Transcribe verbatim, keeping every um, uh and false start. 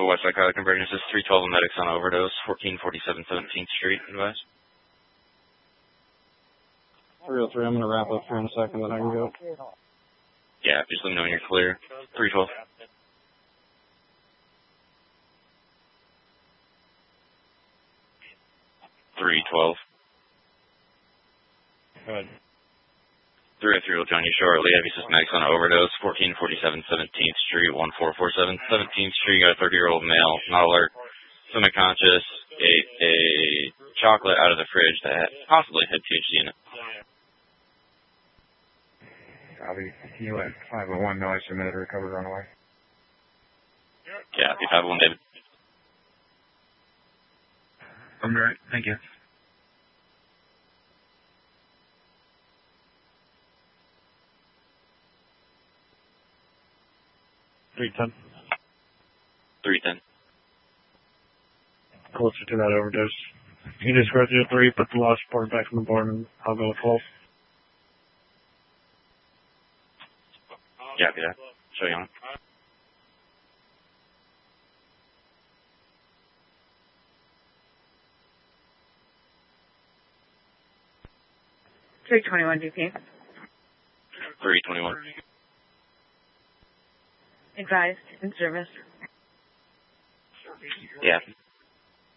Bravo Westside Cardiac Convergence is three twelve medics on overdose, fourteen forty-seven seventeenth Street, advice. three oh three, I'm going to wrap up here in a second, then I can go. Yeah, just let me know when you're clear. three twelve. three twelve. Go ahead. three oh three will join you shortly. Heavy systematics on overdose, fourteen forty-seven seventeenth Street, one four four seven seventeenth Street. You got a thirty-year-old male, not alert, semi-conscious, ate a chocolate out of the fridge that possibly had T H C in it. Copy. You at five oh one, noise submitted, recovered, runaway. Yeah, five oh one, David. I'm right. Thank you. three ten. three ten. Closer to that overdose. You just go through three, put the law support back on the board, and I'll go with twelve. Yeah, yeah. Show you on. three twenty-one D P. three twenty-one. Advised, in service. Yeah.